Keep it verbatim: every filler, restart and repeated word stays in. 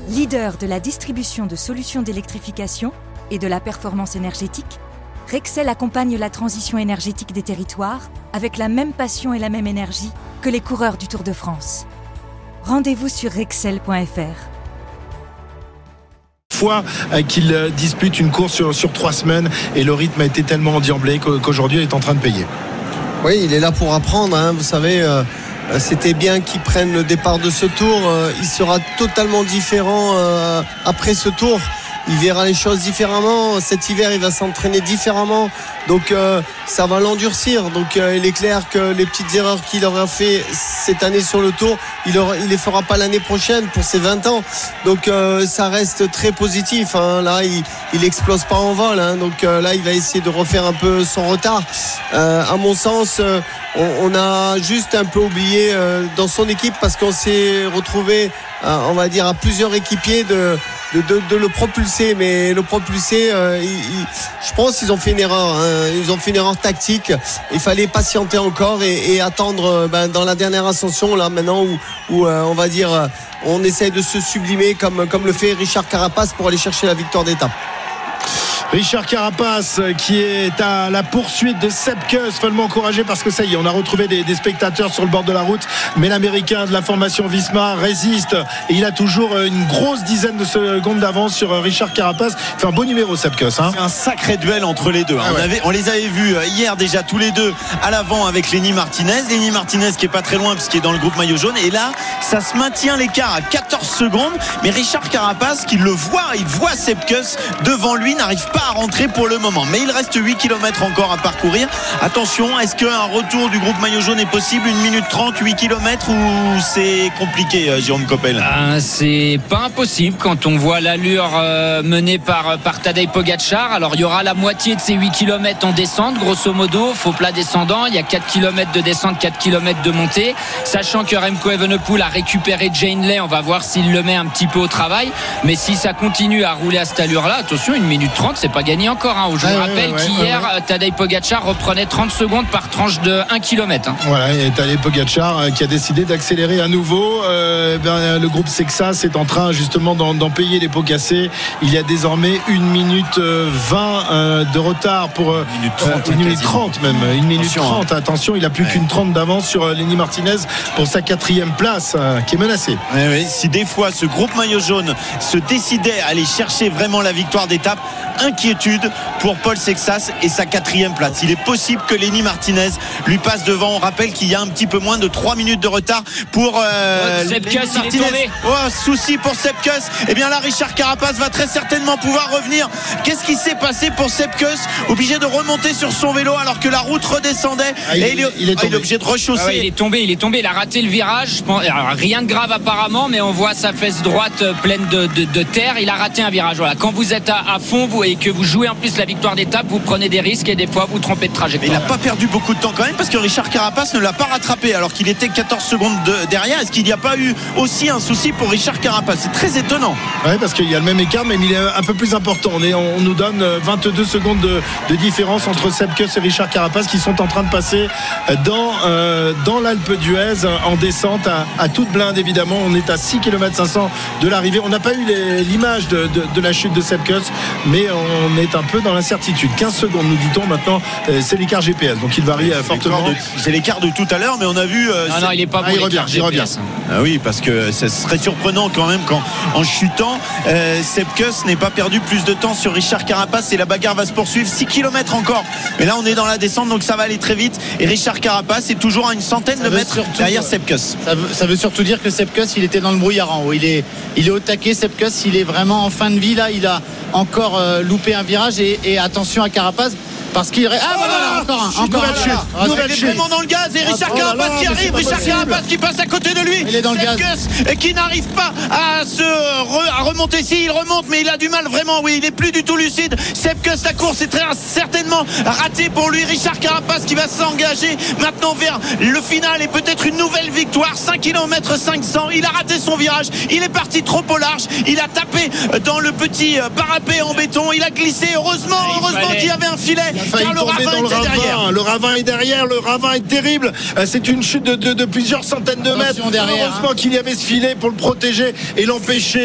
Leader de la distribution de solutions d'électrification et de la performance énergétique, Rexel accompagne la transition énergétique des territoires avec la même passion et la même énergie que les coureurs du Tour de France. Rendez-vous sur rexel point f r. fois qu'il dispute une course sur, sur trois semaines et le rythme a été tellement endiablé qu'aujourd'hui il est en train de payer. Oui, il est là pour apprendre, hein. Vous savez, euh, c'était bien qu'il prenne le départ de ce tour. Euh, il sera totalement différent euh, après ce tour. Il verra les choses différemment. Cet hiver, il va s'entraîner différemment. Donc, euh, ça va l'endurcir. Donc, euh, il est clair que les petites erreurs qu'il aura fait cette année sur le Tour, il aura, il les fera pas l'année prochaine pour ses vingt ans. Donc, euh, ça reste très positif, hein. Là, il, il explose pas en vol, hein. Donc, euh, là, il va essayer de refaire un peu son retard. Euh, à mon sens, euh, on, on a juste un peu oublié euh, dans son équipe parce qu'on s'est retrouvé, euh, on va dire, à plusieurs équipiers de De, de, de le propulser, mais le propulser, euh, il, il, je pense qu'ils ont fait une erreur, hein. Ils ont fait une erreur tactique. Il fallait patienter encore et, et attendre ben, dans la dernière ascension là maintenant où, où euh, on va dire on essaie de se sublimer comme, comme le fait Richard Carapace pour aller chercher la victoire d'étape. Richard Carapace qui est à la poursuite de Sepp Kuss, follement encouragé parce que ça y est, on a retrouvé des, des spectateurs sur le bord de la route, mais l'américain de la formation Visma résiste et il a toujours une grosse dizaine de secondes d'avance sur Richard Carapace. Il fait un beau numéro Sepp Kuss, hein. C'est un sacré duel entre les deux, hein. Ah ouais. on, avait, on les avait vus hier déjà tous les deux à l'avant avec Lenny Martinez Lenny Martinez qui est pas très loin puisqu'il est dans le groupe maillot jaune, et là ça se maintient l'écart à quatorze secondes, mais Richard Carapace qui le voit, il voit Sepp Kuss devant lui, n'arrive pas à rentrer pour le moment, mais il reste huit kilomètres encore à parcourir. Attention, est-ce qu'un retour du groupe maillot jaune est possible? Une minute trente, huit kilomètres, ou c'est compliqué, Jérôme Coppel? Ah, c'est pas impossible quand on voit l'allure euh, menée par, par Tadej Pogačar. Alors il y aura la moitié de ces huit kilomètres en descente, grosso modo, faux plat descendant. Il y a quatre kilomètres de descente, quatre kilomètres de montée, sachant que Remco Evenepoel a récupéré Jane Lay. On va voir s'il le met un petit peu au travail, mais si ça continue à rouler à cette allure là, attention, une minute trente, c'est pas gagné encore, hein. Je vous ouais, rappelle ouais, qu'hier ouais, ouais. Tadej Pogačar reprenait trente secondes par tranche de un kilomètre, hein. Voilà, et Tadej Pogačar euh, qui a décidé d'accélérer à nouveau. Euh, ben, le groupe Sexas est en train justement d'en, d'en payer les pots cassés. Il y a désormais une minute vingt euh, de retard pour euh, une minute trente, euh, une minute trente même, une minute Attention, trente. hein. Attention, il a plus ouais. qu'une trente d'avance sur euh, Lenny Martinez pour sa quatrième place euh, qui est menacée. Oui, oui. Si des fois ce groupe maillot jaune se décidait à aller chercher vraiment la victoire d'étape, inquiétude pour Paul Sexas et sa quatrième place. Il est possible que Lenny Martinez lui passe devant. On rappelle qu'il y a un petit peu moins de trois minutes de retard pour euh, oh, Sepp Kuss, Martinez. il est tombé. Oh, souci pour Sepp Kuss. Et bien là, Richard Carapace va très certainement pouvoir revenir. Qu'est-ce qui s'est passé pour Sepp Kuss? Obligé de remonter sur son vélo alors que la route redescendait. Ah, il, et il, est, il, est ah, il est obligé de rechausser. Ah ouais, il est tombé, il est tombé, il a raté le virage. Je pense, alors, rien de grave apparemment, mais on voit sa fesse droite pleine de, de, de terre. Il a raté un virage. Voilà. Quand vous êtes à, à fond vous, et que vous jouez en plus la victoire d'étape, vous prenez des risques et des fois vous trompez de trajectoire. Mais il n'a pas perdu beaucoup de temps quand même parce que Richard Carapace ne l'a pas rattrapé alors qu'il était quatorze secondes de, derrière. Est-ce qu'il n'y a pas eu aussi un souci pour Richard Carapace? C'est très étonnant. Oui, parce qu'il y a le même écart, mais il est un peu plus important. On, est, on nous donne vingt-deux secondes de, de différence entre Sepp Kuss et Richard Carapace qui sont en train de passer dans, euh, dans l'Alpe d'Huez en descente à, à toute blinde évidemment. On est à six kilomètres cinq cents de l'arrivée. On n'a pas eu les, l'image de, de, de la chute de Sepp Kuss, mais on est un peu dans l'incertitude. quinze secondes nous dit-on maintenant, euh, c'est l'écart G P S, donc il varie euh, fortement. De, c'est l'écart de tout à l'heure, mais on a vu. Euh, non, non, il est pas bon. Ah, il revient, il revient. Ah oui, parce que ce serait surprenant quand même quand en chutant, euh, Sepp Kuss n'ait pas perdu plus de temps sur Richard Carapace et la bagarre va se poursuivre. six kilomètres encore, mais là on est dans la descente, donc ça va aller très vite. Et Richard Carapace est toujours à une centaine ça de mètres derrière Sepp Kuss. Ça veut, ça veut surtout dire que Sepp Kuss il était dans le brouillard en haut. Il est, il est au taquet. Sepp Kuss il est vraiment en fin de vie là. Il a encore euh, loupé un virage et, et attention à Carapace. Parce qu'il. Ah, oh voilà, encore un. Encore nouvelle un. chute. Ah, Nouvelle chute. Il est vraiment dans le gaz. Et Richard oh là Carapace là, qui arrive. Richard Carapace qui passe à côté de lui. Il est dans le gaz. Et qui n'arrive pas à se re, à remonter. Si, il remonte, mais il a du mal vraiment. Oui, il est plus du tout lucide. Sepp Kuss, la course est très certainement ratée pour lui. Richard Carapace qui va s'engager maintenant vers le final et peut-être une nouvelle victoire. cinq kilomètres cinq cents. Il a raté son virage. Il est parti trop au large. Il a tapé dans le petit parapet en béton. Il a glissé. Heureusement, heureusement qu'il y avait un filet. Car le ravin le ravin, le ravin est derrière, le ravin est terrible. C'est une chute de, de, de plusieurs centaines de mètres. Derrière, heureusement hein. qu'il y avait ce filet pour le protéger et l'empêcher